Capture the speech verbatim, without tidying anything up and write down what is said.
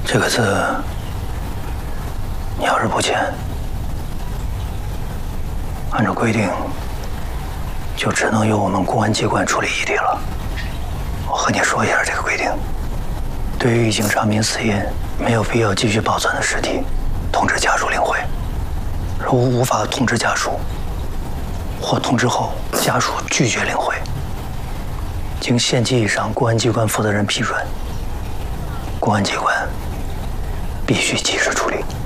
这个字，你要是不签，按照规定，就只能由我们公安机关处理异地了。我和你说一下这个规定：对于已经查明死因、没有必要继续保存的尸体，通知家属领回；如无法通知家属，或通知后家属拒绝领回，经县级以上公安机关负责人批准，公安机关必须及时处理。